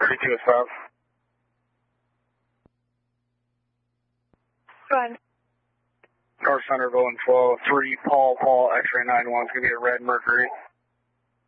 32 is 5. Go ahead. North Centerville and 12, 3, Paul, X-ray 91. It's going to be a red Mercury.